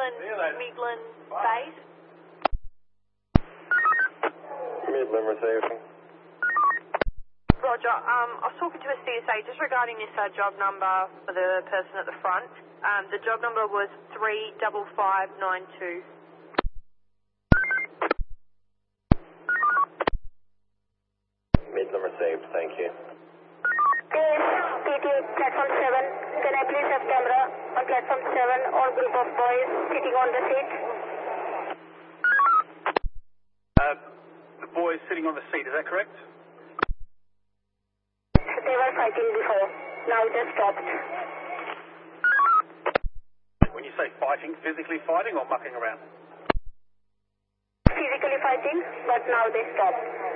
Midland base. Midland receiving. Roger. I was talking to a CSA just regarding this job number for the person at the front. The job number was 35592. Midland received, thank you. Yes, PTA platform 7. Can I please have camera on platform 7 or group of boys sitting on the seat? The boys sitting on the seat, is that correct? They were fighting before. Now they stopped. When you say fighting, physically fighting or mucking around? Physically fighting, but now they stopped.